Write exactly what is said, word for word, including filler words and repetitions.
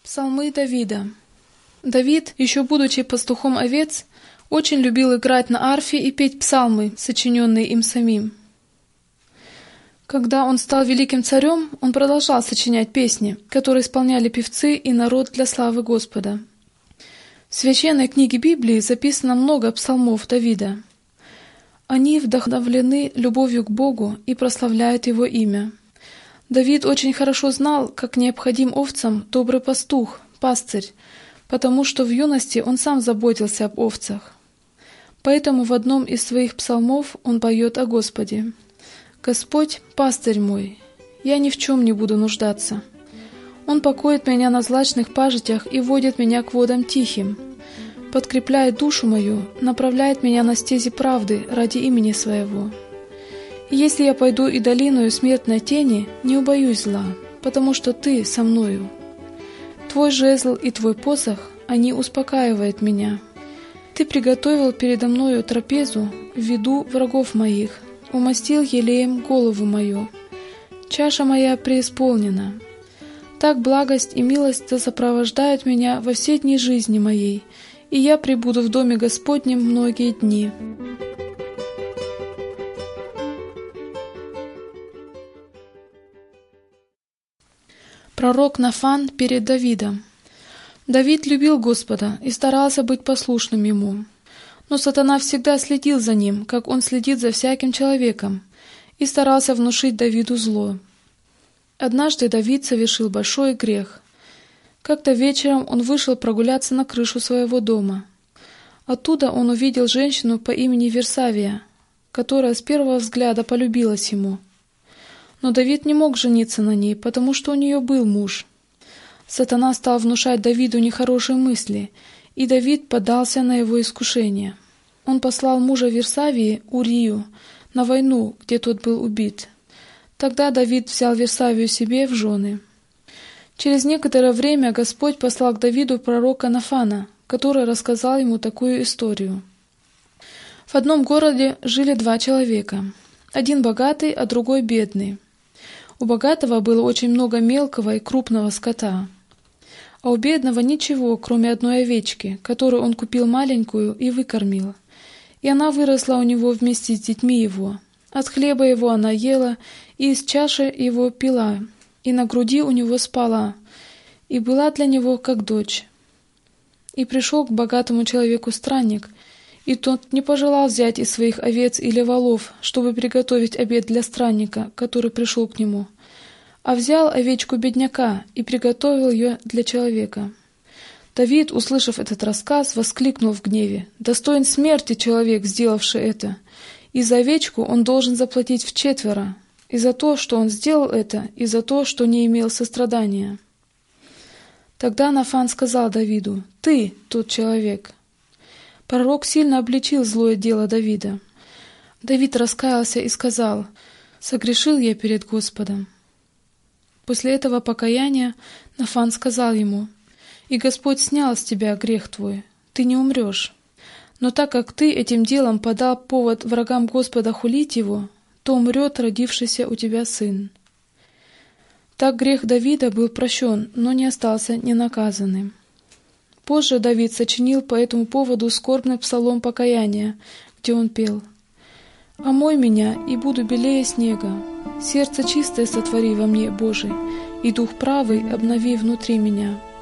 Псалмы Давида. Давид, еще будучи пастухом овец, очень любил играть на арфе и петь псалмы, сочиненные им самим. Когда он стал великим царем, он продолжал сочинять песни, которые исполняли певцы и народ для славы Господа. В священной книге Библии записано много псалмов Давида. Они вдохновлены любовью к Богу и прославляют Его имя. Давид очень хорошо знал, как необходим овцам добрый пастух, пастырь, потому что в юности он сам заботился об овцах. Поэтому в одном из своих псалмов он поет о Господе. «Господь, пастырь мой, я ни в чем не буду нуждаться. Он покоит меня на злачных пажитях и водит меня к водам тихим, подкрепляет душу мою, направляет меня на стези правды ради имени Своего. И если я пойду и долиною смертной тени, не убоюсь зла, потому что Ты со мною. Твой жезл и Твой посох, они успокаивают меня. Ты приготовил передо мною трапезу в виду врагов моих, умастил елеем голову мою. Чаша моя преисполнена. Так благость и милость сопровождают меня во все дни жизни моей, и я пребуду в доме Господнем многие дни». Пророк Нафан перед Давидом. Давид любил Господа и старался быть послушным Ему. Но сатана всегда следил за ним, как он следит за всяким человеком, и старался внушить Давиду зло. Однажды Давид совершил большой грех. Как-то вечером он вышел прогуляться на крышу своего дома. Оттуда он увидел женщину по имени Версавия, которая с первого взгляда полюбилась ему. Но Давид не мог жениться на ней, потому что у нее был муж. Сатана стал внушать Давиду нехорошие мысли, и Давид поддался на его искушение. Он послал мужа Версавии, Урию, на войну, где тот был убит. Тогда Давид взял Версавию себе в жены. Через некоторое время Господь послал к Давиду пророка Нафана, который рассказал ему такую историю. В одном городе жили два человека, один богатый, а другой бедный. У богатого было очень много мелкого и крупного скота, а у бедного ничего, кроме одной овечки, которую он купил маленькую и выкормил. И она выросла у него вместе с детьми его. От хлеба его она ела, и из чаши его пила, и на груди у него спала, и была для него как дочь. И пришел к богатому человеку странник, и тот не пожелал взять из своих овец или волов, чтобы приготовить обед для странника, который пришел к нему, а взял овечку бедняка и приготовил ее для человека. Давид, услышав этот рассказ, воскликнул в гневе: «Достоин смерти человек, сделавший это, и за овечку он должен заплатить вчетверо, и за то, что он сделал это, и за то, что не имел сострадания». Тогда Нафан сказал Давиду: «Ты тот человек». Пророк сильно обличил злое дело Давида. Давид раскаялся и сказал: «Согрешил я перед Господом». После этого покаяния Нафан сказал ему: «И Господь снял с тебя грех твой, ты не умрешь. Но так как ты этим делом подал повод врагам Господа хулить его, то умрет родившийся у тебя сын». Так грех Давида был прощен, но не остался ненаказанным. Позже Давид сочинил по этому поводу скорбный псалом покаяния, где он пел: «Омой меня, и буду белее снега, сердце чистое сотвори во мне, Божий, и дух правый обнови внутри меня».